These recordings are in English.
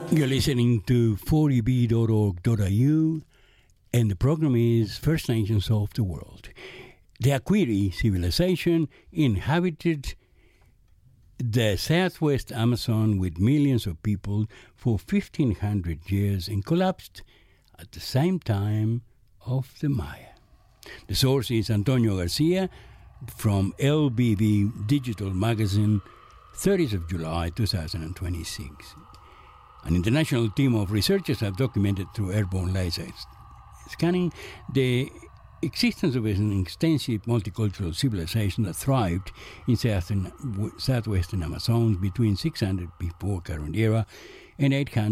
You're listening to 40b.org.au, and the program is First Nations of the World. The Akwiri civilization inhabited the southwest Amazon with millions of people for 1,500 years and collapsed at the same time of the Maya. The source is Antonio Garcia from LBV Digital Magazine, 30th of July 2026. An international team of researchers have documented through airborne laser scanning the existence of an extensive multicultural civilization that thrived in southwestern Amazon between 600 before current era and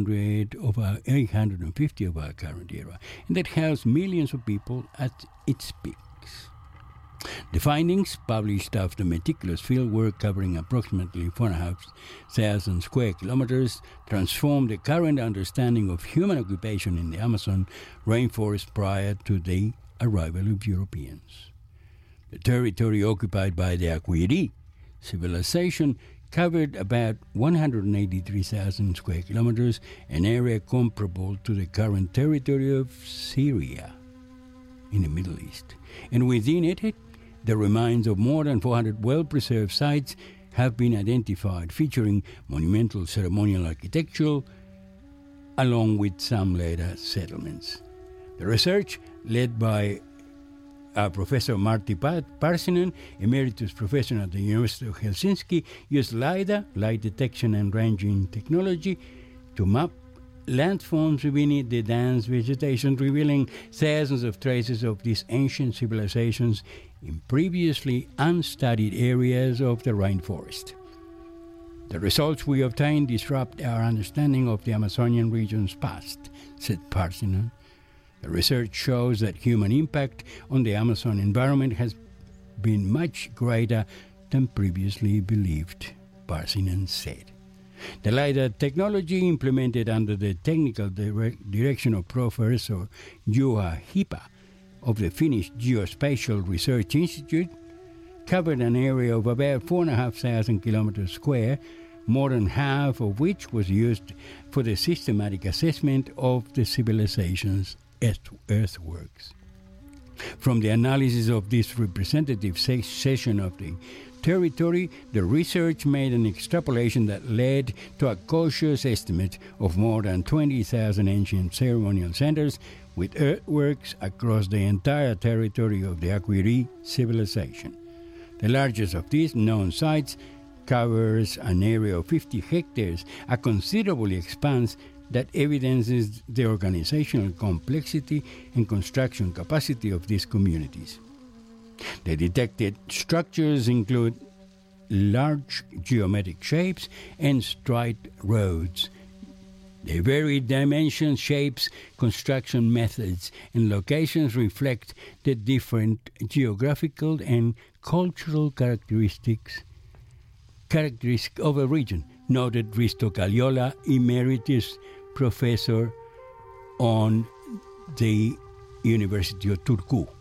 850 of our current era, and that housed millions of people at its peaks. The findings, published after meticulous fieldwork covering approximately 4,500 square kilometers, transformed the current understanding of human occupation in the Amazon rainforest prior to the arrival of Europeans. The territory occupied by the Akwiri civilization covered about 183,000 square kilometers, an area comparable to the current territory of Syria in the Middle East. And within it, the remains of more than 400 well-preserved sites have been identified, featuring monumental ceremonial architecture, along with some later settlements. The research, led by Professor Martti Parsinen, Emeritus Professor at the University of Helsinki, used LiDAR, light detection and ranging technology, to map landforms beneath the dense vegetation, revealing thousands of traces of these ancient civilizations in previously unstudied areas of the rainforest. The results we obtained disrupt our understanding of the Amazonian region's past, said Parsinen. The research shows that human impact on the Amazon environment has been much greater than previously believed, Parsinen said. The LiDAR technology, implemented under the technical direction of Professor Juha Hipa of the Finnish Geospatial Research Institute, covered an area of about 4,500 kilometers square, more than half of which was used for the systematic assessment of the civilization's earthworks. From the analysis of this representative section of the territory, the research made an extrapolation that led to a cautious estimate of more than 20,000 ancient ceremonial centers with earthworks across the entire territory of the Akwiri civilization. The largest of these known sites covers an area of 50 hectares, a considerable expanse that evidences the organizational complexity and construction capacity of these communities. The detected structures include large geometric shapes and straight roads. The varied dimensions, shapes, construction methods, and locations reflect the different geographical and cultural characteristics of a region, noted Risto Kalliola, Emeritus Professor on the University of Turku.